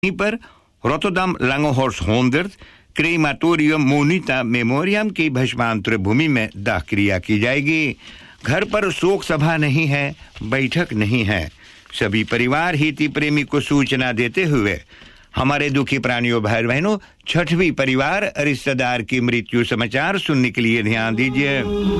पर Rotterdam लांगोहॉर्स्ट 100 क्रेमाटोरियम Monita memoriam की भस्मांतर भूमि में दाह क्रिया की जाएगी। घर पर शोक सभा नहीं है, बैठक नहीं है। सभी परिवार हित प्रेमी को सूचना देते हुए हमारे दुखी प्राणियों भाई बहनों, छठवीं परिवार रिश्तेदार की मृत्यु समाचार सुनने के लिए ध्यान दीजिए।